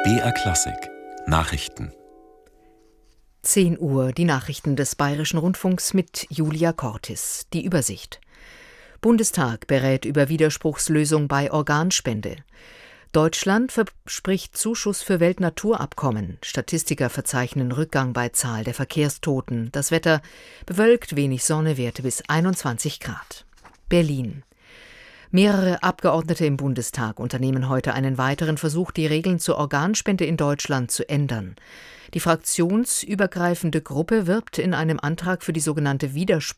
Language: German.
BR Klassik Nachrichten 10 Uhr, die Nachrichten des Bayerischen Rundfunks mit Julia Cortis. Die Übersicht. Bundestag berät über Widerspruchslösung bei Organspende. Deutschland verspricht Zuschuss für Weltnaturabkommen. Statistiker verzeichnen Rückgang bei Zahl der Verkehrstoten. Das Wetter bewölkt, wenig Sonne, Werte bis 21 Grad. Berlin. Mehrere Abgeordnete im Bundestag unternehmen heute einen weiteren Versuch, die Regeln zur Organspende in Deutschland zu ändern. Die fraktionsübergreifende Gruppe wirbt in einem Antrag für die sogenannte